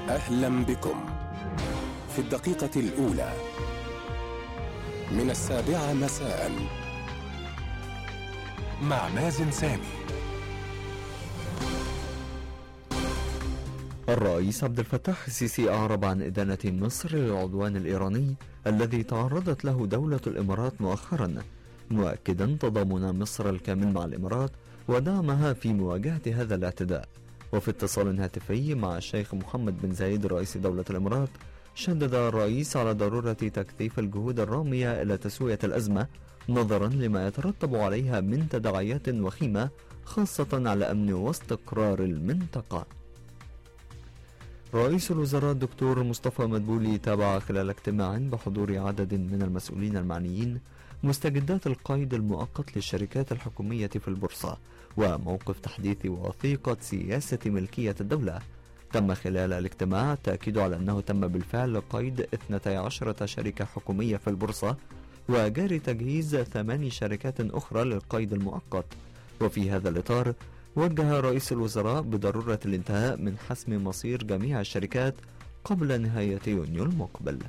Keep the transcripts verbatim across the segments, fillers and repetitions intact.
أهلا بكم في الدقيقة الأولى من السابعة مساء مع مازن سامي. الرئيس عبد الفتاح السيسي أعرب عن إدانة مصر للعدوان الإيراني الذي تعرضت له دولة الإمارات مؤخرا، مؤكدا تضامن مصر الكامل مع الإمارات ودعمها في مواجهة هذا الاعتداء. وفي اتصال هاتفي مع الشيخ محمد بن زايد رئيس دولة الإمارات، شدد الرئيس على ضرورة تكثيف الجهود الرامية إلى تسوية الأزمة نظرا لما يترتب عليها من تداعيات وخيمة خاصة على أمن واستقرار المنطقة. رئيس الوزراء الدكتور مصطفى مدبولي تابع خلال اجتماع بحضور عدد من المسؤولين المعنيين مستجدات القيد المؤقت للشركات الحكومية في البورصة وموقف تحديث وثيقة سياسة ملكية الدولة. تم خلال الاجتماع التأكيد على أنه تم بالفعل قيد اثنتي عشرة شركة حكومية في البورصة، وجاري تجهيز ثمان شركات أخرى للقيد المؤقت. وفي هذا الإطار وجه رئيس الوزراء بضرورة الانتهاء من حسم مصير جميع الشركات قبل نهاية يونيو المقبل.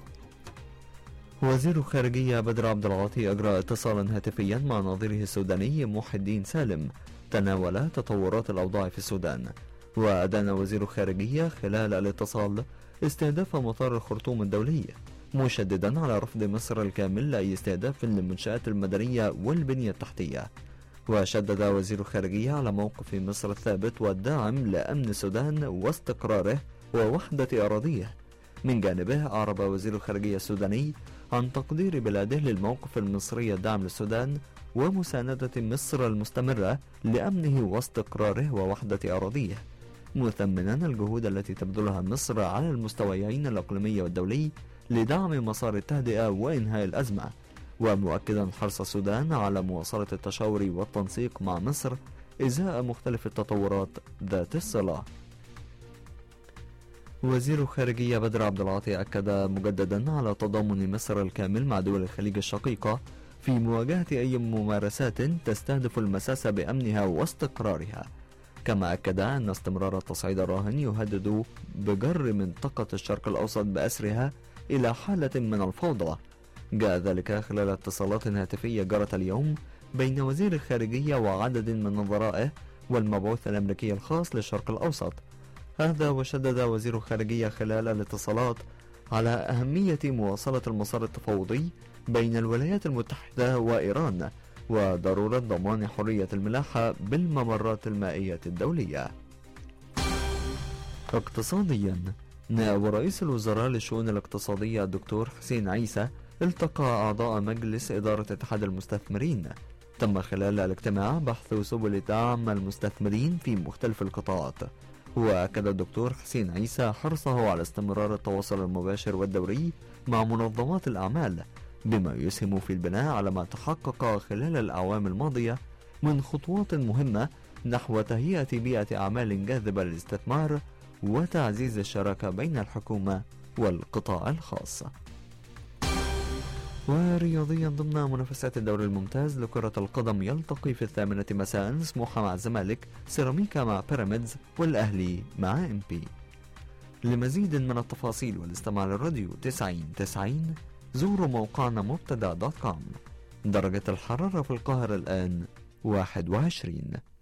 وزير الخارجية بدر عبد العاطي أجرى اتصالا هاتفيا مع نظيره السوداني محي الدين سالم تناول تطورات الأوضاع في السودان. وأدان وزير الخارجية خلال الاتصال استهداف مطار الخرطوم الدولي، مشددا على رفض مصر الكامل لأي استهداف للمنشآت المدنية والبنية التحتية. وشدد وزير الخارجية على موقف مصر الثابت والداعم لأمن السودان واستقراره ووحدة أراضيه. من جانبه أعرب وزير الخارجية السوداني عن تقدير بلاده للموقف المصري الداعم للسودان ومساندة مصر المستمرة لأمنه واستقراره ووحدة أراضيه، مثمنا الجهود التي تبذلها مصر على المستويين الإقليمي والدولي لدعم مسار التهدئة وإنهاء الأزمة، ومؤكدا حرص السودان على مواصلة التشاور والتنسيق مع مصر إزاء مختلف التطورات ذات الصلة. وزير الخارجية بدر عبد العاطي أكد مجددا على تضامن مصر الكامل مع دول الخليج الشقيقة في مواجهة أي ممارسات تستهدف المساس بأمنها واستقرارها، كما أكد أن استمرار التصعيد الراهن يهدد بجر منطقة الشرق الأوسط بأسرها إلى حالة من الفوضى. جاء ذلك خلال اتصالات هاتفية جرت اليوم بين وزير الخارجية وعدد من نظرائه والمبعوث الأمريكي الخاص للشرق الأوسط. هذا وشدد وزير الخارجية خلال الاتصالات على أهمية مواصلة المسار التفاوضي بين الولايات المتحدة وإيران وضرورة ضمان حرية الملاحة بالممرات المائية الدولية. اقتصاديا، نائب رئيس الوزراء للشؤون الاقتصادية الدكتور حسين عيسى التقى أعضاء مجلس إدارة اتحاد المستثمرين. تم خلال الاجتماع بحث سبل دعم المستثمرين في مختلف القطاعات. وأكد الدكتور حسين عيسى حرصه على استمرار التواصل المباشر والدوري مع منظمات الأعمال بما يسهم في البناء على ما تحقق خلال الأعوام الماضية من خطوات مهمة نحو تهيئة بيئة أعمال جاذبة للاستثمار وتعزيز الشراكة بين الحكومة والقطاع الخاص. ورياضيا، ضمن منافسات الدوري الممتاز لكرة القدم يلتقي في الثامنة مساء سموحة مع الزمالك، سيراميكا مع بيراميدز، والأهلي مع إم بي. لمزيد من التفاصيل والاستماع للراديو تسعين تسعين زوروا موقعنا مبتدا دوت كوم. درجة الحرارة في القاهرة الآن واحد وعشرين.